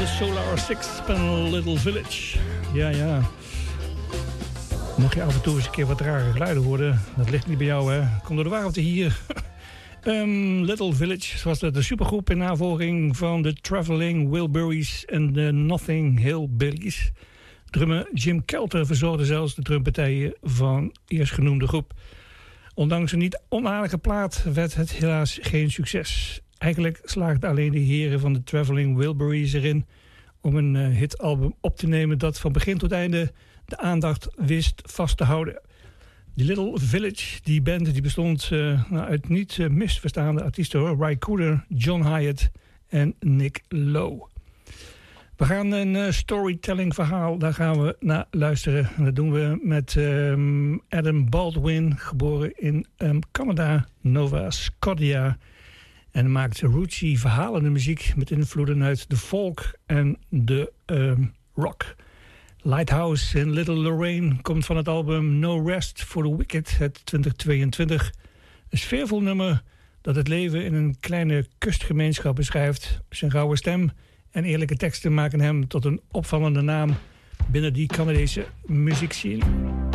de Solar Six-Panel Little Village. Ja. Mocht je af en toe eens een keer wat rare geluiden horen, dat ligt niet bij jou, hè. Kom door de warmte hier. Little Village was de supergroep in navolging van de Traveling Wilburys en de Nothing Hillbillies. Drummer Jim Kelter verzorgde zelfs de drumpartijen van eerstgenoemde groep. Ondanks een niet onaardige plaat werd het helaas geen succes. Eigenlijk slaagden alleen de heren van de Traveling Wilburys erin om een hitalbum op te nemen dat van begin tot einde de aandacht wist vast te houden. Die Little Village, die band, die bestond uit niet misverstaande artiesten hoor. Ry Cooder, John Hyatt en Nick Lowe. We gaan een storytelling verhaal, daar gaan we naar luisteren. En dat doen we met Adam Baldwin, geboren in Canada, Nova Scotia. En maakt rootsy verhalende muziek met invloeden uit de folk en de rock. Lighthouse in Little Lorraine komt van het album No Rest for the Wicked uit 2022. Een sfeervol nummer dat het leven in een kleine kustgemeenschap beschrijft. Zijn rauwe stem en eerlijke teksten maken hem tot een opvallende naam binnen die Canadese muziekscene.